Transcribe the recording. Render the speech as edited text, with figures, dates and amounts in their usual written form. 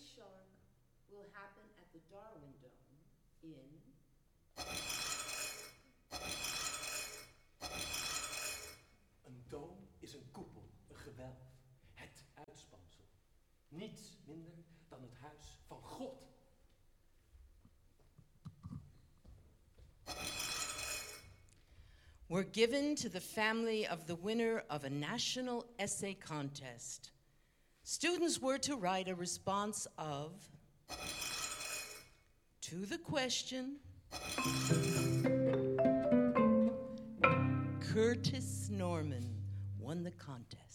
Shark will happen at the Darwin Dome in... Een dome is een koepel, een gewelf, het uitspansel. Niets minder dan het huis van God. Were given to the family of the winner of a national essay contest. Students were to write a response of, to the question, Curtis Norman won the contest.